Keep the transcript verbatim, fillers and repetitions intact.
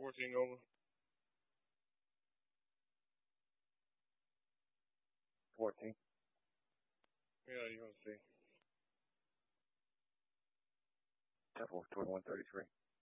fourteen over. fourteen. Yeah, you're gonna see. ten four, twenty-one thirty-three.